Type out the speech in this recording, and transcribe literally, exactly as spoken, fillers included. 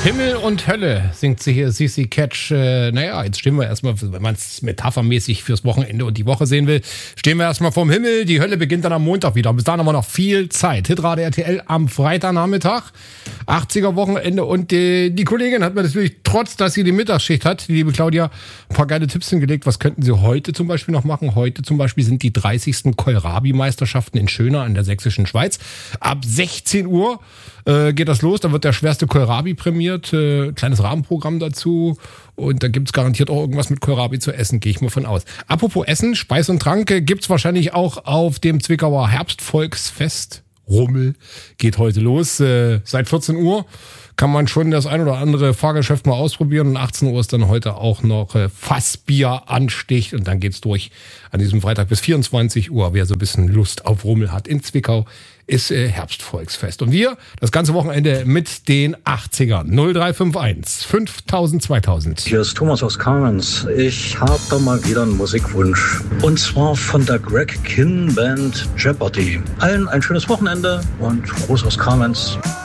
Himmel und Hölle, singt sie hier, C C Catch. Äh, naja, jetzt stehen wir erstmal, wenn man es metaphermäßig fürs Wochenende und die Woche sehen will, stehen wir erstmal vorm Himmel. Die Hölle beginnt dann am Montag wieder. Und bis dahin haben wir noch viel Zeit. Hitradio R T L am Freitagnachmittag, achtziger Wochenende. Und die, die Kollegin hat mir natürlich, trotz dass sie die Mittagsschicht hat, die liebe Claudia, ein paar geile Tipps hingelegt. Was könnten Sie heute zum Beispiel noch machen? Heute zum Beispiel sind die dreißigsten Kohlrabi-Meisterschaften in Schöna in der sächsischen Schweiz. Ab sechzehn Uhr äh, geht das los. Da wird der schwerste Kohlrabi prämiert. Äh, kleines Rahmenprogramm dazu. Und da gibt's garantiert auch irgendwas mit Kohlrabi zu essen, gehe ich mal von aus. Apropos Essen, Speis und Trank äh, gibt's wahrscheinlich auch auf dem Zwickauer Herbstvolksfest. Rummel geht heute los. Äh, seit vierzehn Uhr kann man schon das ein oder andere Fahrgeschäft mal ausprobieren. Und achtzehn Uhr ist dann heute auch noch äh, Fassbier-Anstich. Und dann geht's durch an diesem Freitag bis vierundzwanzig Uhr. Wer so ein bisschen Lust auf Rummel hat in Zwickau, ist äh, Herbstvolksfest. Und wir das ganze Wochenende mit den achtzigern. null drei fünf eins fünftausend zweitausend. Hier ist Thomas aus Kamenz. Ich habe da mal wieder einen Musikwunsch. Und zwar von der Greg Kinn Band Jeopardy. Allen ein schönes Wochenende und Gruß aus Kamenz.